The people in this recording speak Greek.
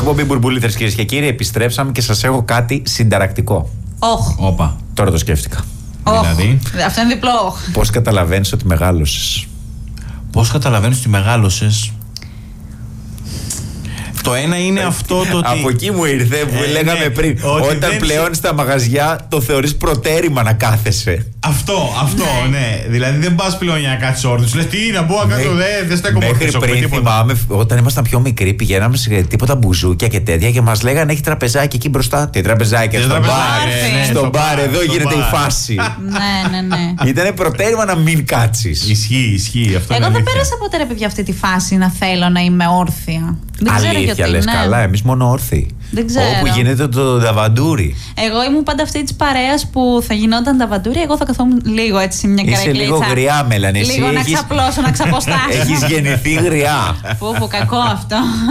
εκπομπή Μπουρμπουλήθρες, κυρίες και κύριοι. Επιστρέψαμε και σας έχω κάτι συνταρακτικό. Όπα. Τώρα το σκέφτηκα. Δηλαδή. Αυτό είναι διπλό. Πώς καταλαβαίνεις ότι μεγάλωσες? Πώς καταλαβαίνεις ότι μεγάλωσες? Το ένα είναι αυτό το ότι. Από εκεί μου ήρθε που λέγαμε ναι, πριν. Όταν πλέον στα μαγαζιά το θεωρείς προτέρημα να κάθεσαι. Αυτό, ναι. Δηλαδή δεν πας πλέον για να κάτσεις όρθιος. Λες τι να μπω να κάτσω, δεν στέκω μόνο Μέχρι πριν θυμάμαι, όταν ήμασταν πιο μικροί, πηγαίναμε σε τίποτα μπουζούκια και τέτοια και μας λέγανε έχει τραπεζάκι εκεί μπροστά. Τι τραπεζάκι, στο μπαρ. Στο μπαρ, εδώ γίνεται η φάση. Ναι. Ήτανε προτέρημα να μην κάτσεις. Ισχύει αυτό. Εγώ δεν πέρασα ποτέ, ρε παιδιά, αυτή τη φάση να θέλω να είμαι όρθια. Δεν ξέρω γιατί. Αλήθεια, λες καλά, εμείς μόνο όρθιοι. Δεν ξέρω. Όπου γίνεται το δαβαντούρι. Εγώ ήμουν πάντα αυτή τη παρέα που θα γινόταν δαβαντούρι. Εγώ θα καθόμουν λίγο έτσι σε μια καρακλίτσα. Είσαι λίγο γριά, Μελανή. Λίγο να ξαπλώσω, να ξαποστάσω. Έχεις γεννηθεί γριά. Πω, κακό αυτό.